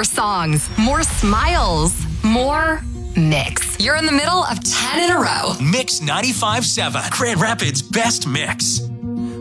more songs, more smiles, more mix. You're in the middle of 10 in a row. Mix 95.7, Grand Rapids' best mix.